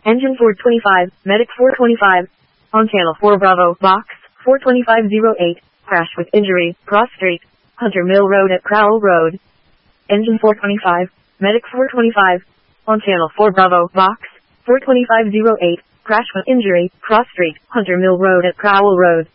Engine 425, Medic 425. On Channel 4 Bravo, Box 42508. Crash with injury, Cross Street, Hunter Mill Road at Crowell Road. Engine 425, Medic 425. On Channel 4 Bravo, Box 42508. Crash with injury, Cross Street, Hunter Mill Road at Crowell Road.